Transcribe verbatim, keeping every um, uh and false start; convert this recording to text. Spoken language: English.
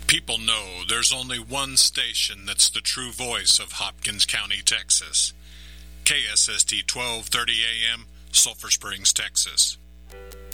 People know there's only one station that's the true voice of Hopkins County, Texas. K S S T twelve thirty A M, Sulphur Springs, Texas.